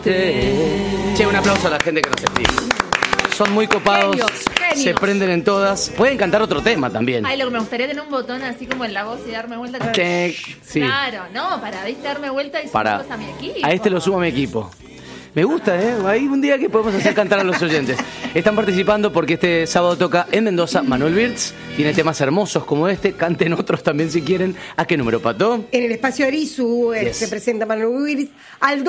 Che, un aplauso a la gente que nos escribe. Son muy copados, Genios. se prenden en todas. Pueden cantar otro tema también. Ay, lo que me gustaría tener un botón así como en la voz y darme vuelta. Check, sí. Claro, no, para ¿viste? Darme vuelta y sumarlos a mi equipo. A este lo sumo a mi equipo. Me gusta, Hay un día que podemos hacer cantar a los oyentes. Están participando porque este sábado toca en Mendoza Manuel Wirtz. Tiene temas hermosos como este. Canten otros también si quieren. ¿A qué número, Pato? En el espacio Arizu se presenta Manuel Wirtz al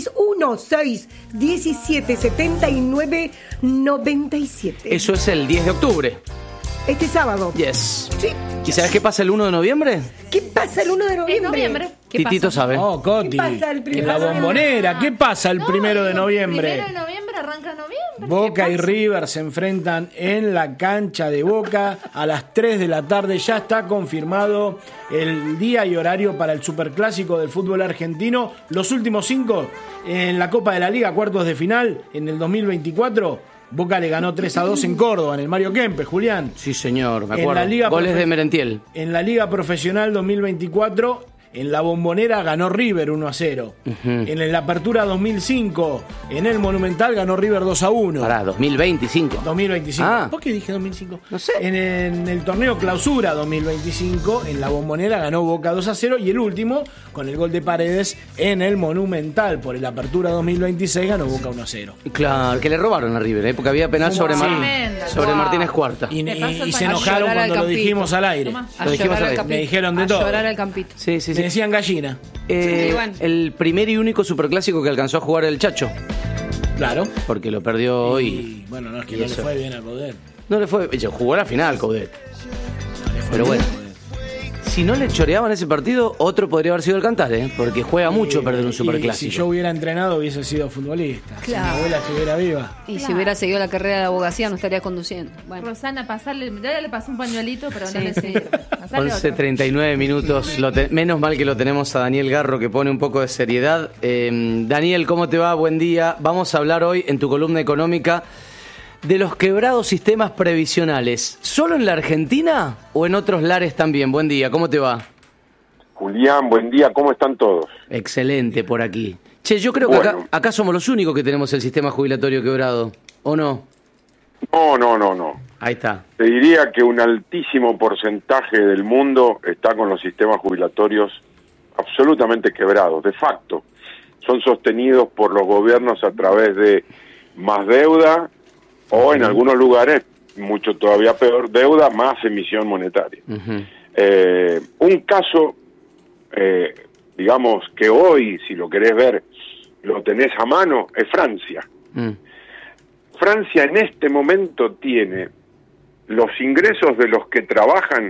2616-1779-97. Eso es el 10 de octubre. Este sábado. Yes. Sí. ¿Y sabes qué pasa el 1 de noviembre? ¿Qué pasa el 1 de noviembre? ¿Qué Titito pasa? sabe. Oh, Coti. ¿Qué pasa el primero En la de Bombonera. ¿Qué pasa el 1 de noviembre? El 1 de noviembre arranca noviembre. Boca ¿Qué y pasa? River se enfrentan en la cancha de Boca a las 3 de la tarde. Ya está confirmado el día y horario para el superclásico del fútbol argentino. Los últimos 5 en la Copa de la Liga, cuartos de final en el 2024. Boca le ganó 3-2 en Córdoba, en el Mario Kempes, Julián. Sí, señor, me En acuerdo. la Liga Goles de Merentiel. En la Liga Profesional 2024, en la Bombonera ganó River 1-0. En la Apertura 2005, en el Monumental ganó River 2-1. Pará, 2025. 2025. Ah. ¿Por qué dije 2005? No sé. En el torneo Clausura 2025, en la Bombonera ganó Boca 2-0 y el último, con el gol de Paredes, en el Monumental por el Apertura 2026 ganó Boca 1-0. Claro, que le robaron a River, porque había penal sobre, Tremenda. sobre Wow. Martínez Cuarta. Y Le paso el se pañuelo. enojaron A llorar al cuando lo campito. dijimos al aire. Tomá. Lo dijimos al aire. Me dijeron de todo. A llorar al campito. Sí, sí, Me sí. decían gallina. Sí, bueno. El primer y único superclásico que alcanzó a jugar el Chacho, Claro. porque lo perdió hoy. Y bueno, no es que Y no eso. le fue bien a poder. No le fue, jugó la final, Coudet. Pero bueno, si no le choreaban ese partido, otro podría haber sido el Cantar, porque juega mucho perder un Y superclásico. si yo hubiera entrenado hubiese sido futbolista. Si Claro. mi abuela estuviera viva. Y si hubiera seguido la carrera de abogacía no estaría conduciendo. Bueno, Rosana, pasarle. Yo ya le pasé un pañuelito, pero no Sí, le sí. sirve. Pasarle otro. 11:39 minutos. Menos mal que lo tenemos a Daniel Garro, que pone un poco de seriedad. Daniel, ¿cómo te va? Buen día. Vamos a hablar hoy en tu columna económica de los quebrados sistemas previsionales. ¿Solo en la Argentina o en otros lares también? Buen día, ¿cómo te va? Julián, buen día, ¿cómo están todos? Excelente por aquí. Che, yo creo que Bueno. acá somos los únicos que tenemos el sistema jubilatorio quebrado, ¿o no? No. Ahí está. Te diría que un altísimo porcentaje del mundo está con los sistemas jubilatorios absolutamente quebrados, de facto. Son sostenidos por los gobiernos a través de más deuda o en algunos lugares, mucho todavía peor, deuda más emisión monetaria. Ujú. Un caso, digamos, que hoy, si lo querés ver, lo tenés a mano, es Francia. Mm. Francia en este momento tiene los ingresos de los que trabajan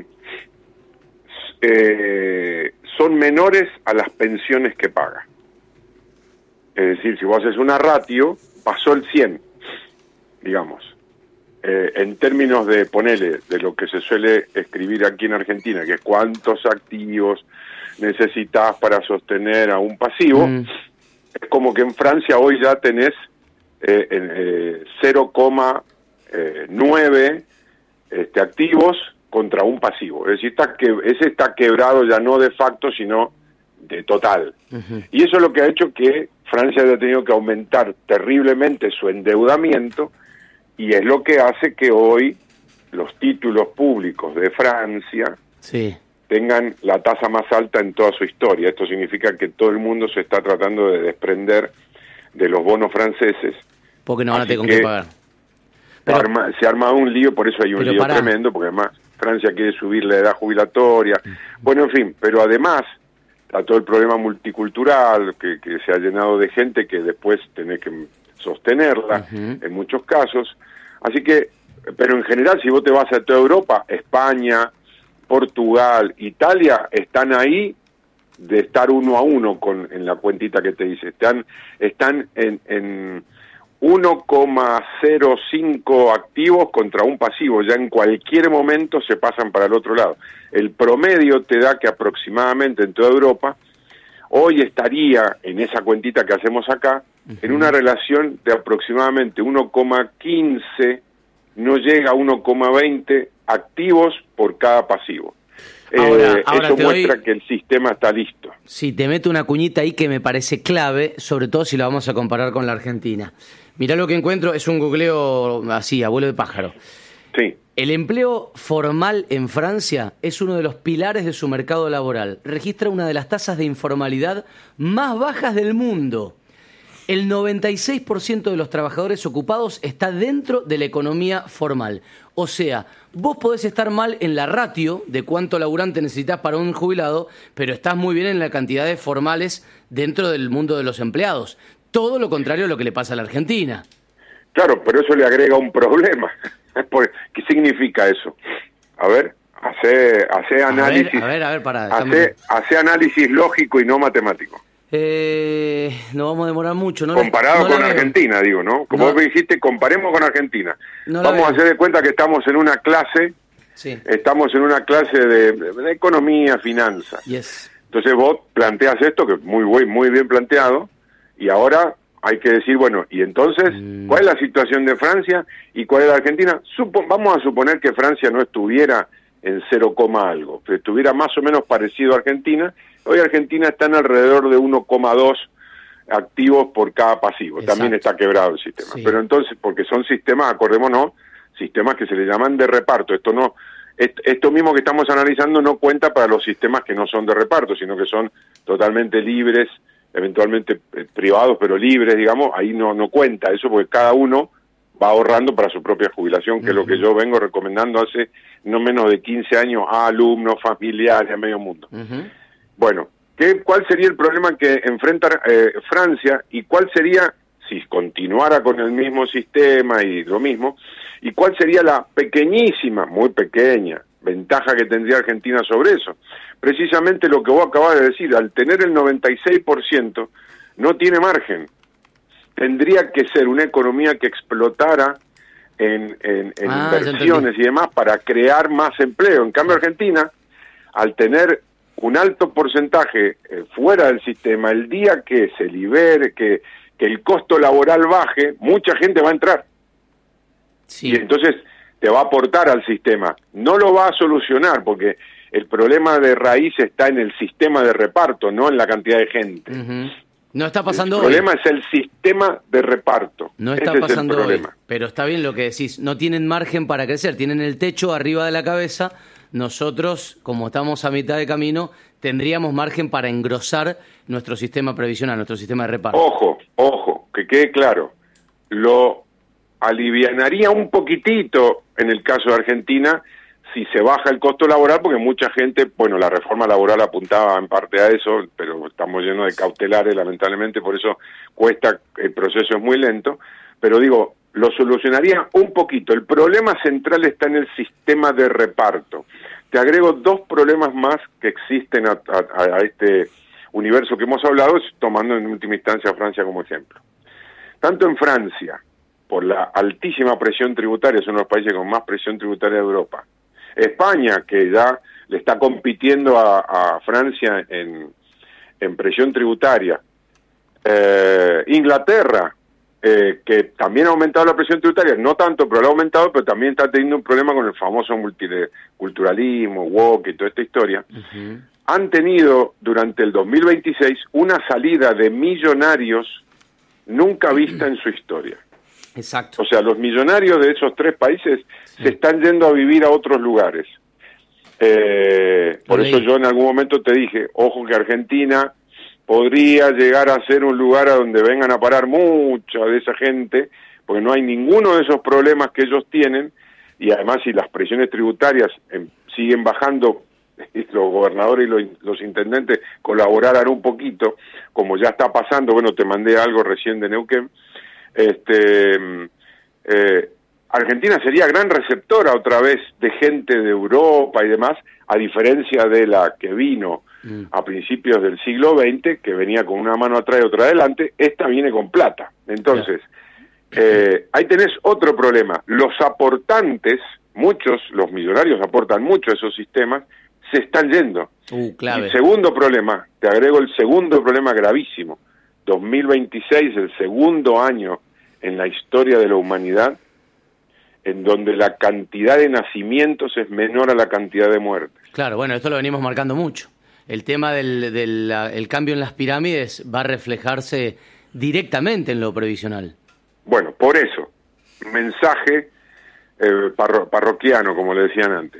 son menores a las pensiones que paga. Es decir, si vos haces una ratio, pasó el 100, digamos. En términos de, ponele, de lo que se suele escribir aquí en Argentina, que es cuántos activos necesitas para sostener a un pasivo, es como que en Francia hoy ya tenés 0,9 activos contra un pasivo. Es decir, ese está quebrado ya no de facto, sino de total. Y eso es lo que ha hecho que Francia haya tenido que aumentar terriblemente su endeudamiento, y es lo que hace que hoy los títulos públicos de Francia Sí. tengan la tasa más alta en toda su historia. Esto significa que todo el mundo se está tratando de desprender de los bonos franceses. Porque no van a Así tener con que qué pagar. Pero- se ha armado un lío, por eso hay un Pero lío pará. tremendo, porque además Francia quiere subir la edad jubilatoria. Bueno, en fin, pero además está todo el problema multicultural, que se ha llenado de gente que después tenés que sostenerla, en muchos casos. Así que, pero en general, si vos te vas a toda Europa, España, Portugal, Italia, están ahí de estar 1 a 1 en la cuentita que te dice. Están en 1,05 activos contra un pasivo. Ya en cualquier momento se pasan para el otro lado. El promedio te da que aproximadamente en toda Europa hoy estaría en esa cuentita que hacemos acá en una relación de aproximadamente 1,15, no llega a 1,20 activos por cada pasivo. Ahora eso muestra que el sistema está listo. Sí, te meto una cuñita ahí que me parece clave, sobre todo si la vamos a comparar con la Argentina. Mirá lo que encuentro, es un googleo así, a vuelo de pájaro. Sí. El empleo formal en Francia es uno de los pilares de su mercado laboral. Registra una de las tasas de informalidad más bajas del mundo. El 96% de los trabajadores ocupados está dentro de la economía formal. O sea, vos podés estar mal en la ratio de cuánto laburante necesitas para un jubilado, pero estás muy bien en la cantidad de formales dentro del mundo de los empleados. Todo lo contrario a lo que le pasa a la Argentina. Claro, pero eso le agrega un problema. ¿Qué significa eso? A ver, hace análisis. A ver, pará. Hace análisis lógico y no matemático. No vamos a demorar mucho. Comparado con Argentina, digo, ¿no? Como vos dijiste, comparemos con Argentina. Vamos a hacer de cuenta que estamos en una clase, estamos en una clase de economía, finanzas. Yes. Entonces vos planteas esto, que es muy bien planteado, y ahora hay que decir, bueno, y entonces, ¿cuál es la situación de Francia y cuál es la Argentina? Vamos a suponer que Francia no estuviera en 0, algo, que estuviera más o menos parecido a Argentina. Hoy Argentina está en alrededor de 1,2 activos por cada pasivo. Exacto. También está quebrado el sistema. Sí. Pero entonces, porque son sistemas, acordémonos, sistemas que se le llaman de reparto. Esto mismo que estamos analizando no cuenta para los sistemas que no son de reparto, sino que son totalmente libres, eventualmente privados, pero libres, digamos. Ahí no cuenta eso, porque cada uno va ahorrando para su propia jubilación, que es lo que yo vengo recomendando hace no menos de 15 años a alumnos, familiares, a medio mundo. Bueno, ¿cuál sería el problema que enfrenta Francia y cuál sería, si continuara con el mismo sistema y lo mismo, y cuál sería la pequeñísima, muy pequeña, ventaja que tendría Argentina sobre eso? Precisamente lo que vos acabas de decir, al tener el 96% no tiene margen. Tendría que ser una economía que explotara en inversiones y demás para crear más empleo. En cambio, Argentina, al tener un alto porcentaje fuera del sistema, el día que se libere, que el costo laboral baje, mucha gente va a entrar. Sí. Y entonces te va a aportar al sistema. No lo va a solucionar, porque el problema de raíz está en el sistema de reparto, no en la cantidad de gente. No está pasando hoy. El problema es el sistema de reparto. No está pasando hoy, pero está bien lo que decís. No tienen margen para crecer, tienen el techo arriba de la cabeza. Nosotros, como estamos a mitad de camino, tendríamos margen para engrosar nuestro sistema previsional, nuestro sistema de reparto. Ojo, que quede claro. Lo alivianaría un poquitito en el caso de Argentina si se baja el costo laboral, porque mucha gente, bueno, la reforma laboral apuntaba en parte a eso, pero estamos llenos de cautelares, lamentablemente, por eso cuesta, el proceso es muy lento, pero digo, lo solucionaría un poquito. El problema central está en el sistema de reparto. Te agrego 2 problemas más que existen a este universo que hemos hablado, tomando en última instancia a Francia como ejemplo. Tanto en Francia, por la altísima presión tributaria, son los países con más presión tributaria de Europa. España, que ya le está compitiendo a Francia en presión tributaria. Inglaterra, que también ha aumentado la presión tributaria, no tanto, pero lo ha aumentado, pero también está teniendo un problema con el famoso multiculturalismo, woke y toda esta historia. Han tenido durante el 2026 una salida de millonarios nunca vista en su historia. Exacto. O sea, los millonarios de esos 3 países se están yendo a vivir a otros lugares. Por eso yo en algún momento te dije, ojo que Argentina podría llegar a ser un lugar a donde vengan a parar mucha de esa gente, porque no hay ninguno de esos problemas que ellos tienen, y además si las presiones tributarias siguen bajando, los gobernadores y los intendentes colaboraran un poquito, como ya está pasando. Bueno, te mandé algo recién de Neuquén. Argentina sería gran receptora otra vez de gente de Europa y demás, a diferencia de la que vino a principios del siglo XX, que venía con una mano atrás y otra adelante. Esta viene con plata. Entonces, ahí tenés otro problema. Los aportantes, los millonarios aportan mucho a esos sistemas, se están yendo. Clave. Y segundo problema, te agrego el segundo problema gravísimo. 2026, el segundo año en la historia de la humanidad en donde la cantidad de nacimientos es menor a la cantidad de muertes. Claro, bueno, esto lo venimos marcando mucho. El tema del cambio en las pirámides va a reflejarse directamente en lo previsional. Bueno, por eso, mensaje parroquiano, como le decían antes.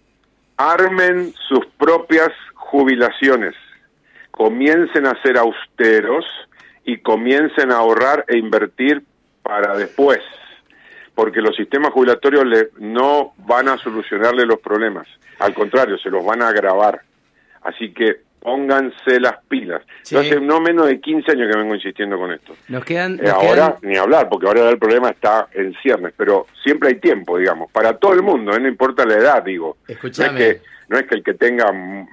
Armen sus propias jubilaciones, comiencen a ser austeros y comiencen a ahorrar e invertir para después, porque los sistemas jubilatorios no van a solucionarle los problemas, al contrario, se los van a agravar. Así que pónganse las pilas. Sí. Yo hace no menos de 15 años que vengo insistiendo con esto. Nos quedan... Ahora ni hablar, porque ahora el problema está en ciernes, pero siempre hay tiempo, digamos, para todo el mundo, no importa la edad, digo. Escuchame. No es que el que tenga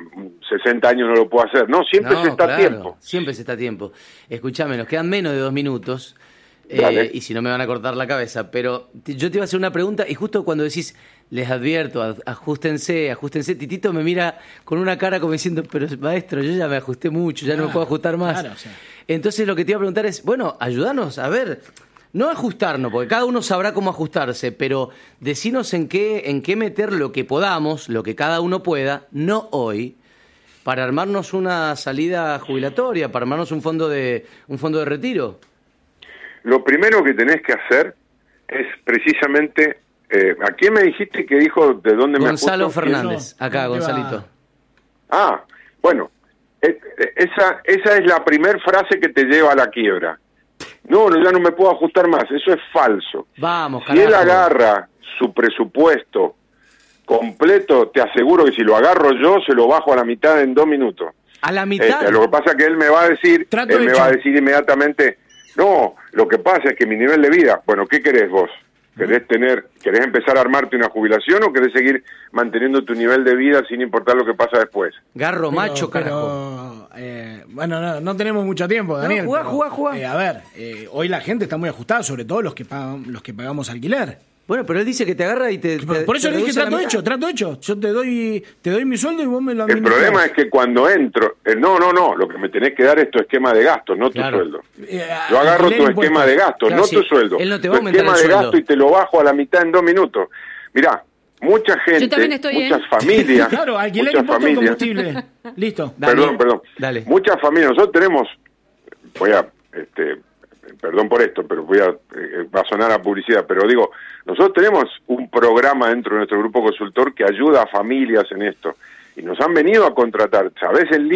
60 años no lo pueda hacer, no, siempre se está a tiempo. Siempre se está a tiempo. Escuchame, nos quedan menos de 2 minutos, y si no me van a cortar la cabeza, pero yo te iba a hacer una pregunta, y justo cuando decís, les advierto, ajustense, Titito me mira con una cara como diciendo, pero maestro, yo ya me ajusté mucho, ya no me puedo ajustar más. Claro, o sea. Entonces lo que te iba a preguntar es, bueno, ayúdanos a ver... No ajustarnos, porque cada uno sabrá cómo ajustarse, pero decinos en qué meter lo que podamos, lo que cada uno pueda, no hoy, para armarnos una salida jubilatoria, para armarnos un fondo de retiro. Lo primero que tenés que hacer es precisamente, ¿a quién me dijiste que dijo de dónde me ajusto? Gonzalo Fernández, acá, Gonzalito. Ah, bueno, esa es la primer frase que te lleva a la quiebra. No, ya no me puedo ajustar más, eso es falso. Vamos, si carajo. él agarra su presupuesto completo, te aseguro que si lo agarro yo, se lo bajo a la mitad en 2 minutos. ¿A la mitad? Lo que pasa es que él me va a decir, inmediatamente, no, lo que pasa es que mi nivel de vida, bueno, ¿qué querés vos? ¿Querés empezar a armarte una jubilación o querés seguir manteniendo tu nivel de vida sin importar lo que pasa después? Garro macho, carajo. Bueno, no tenemos mucho tiempo, Daniel. Jugá. A ver, hoy la gente está muy ajustada, sobre todo los que pagamos alquiler. Bueno, pero él dice que te agarra y te... Por eso le dije trato hecho. Yo te doy mi sueldo y vos me lo administras. El problema es que cuando entro... no, lo que me tenés que dar es tu esquema de gastos, no tu sueldo. Yo agarro tu esquema de gastos, no tu sueldo. Él no te va a tu aumentar esquema de gasto y te lo bajo a la mitad en 2 minutos. Mirá, mucha gente, muchas familias... Claro, alquiler y impuesto de combustible. Listo. Perdón. Dale. Muchas familias, nosotros tenemos... Perdón por esto, pero va a sonar a publicidad, pero digo, nosotros tenemos un programa dentro de nuestro grupo consultor que ayuda a familias en esto, y nos han venido a contratar, ¿sabés el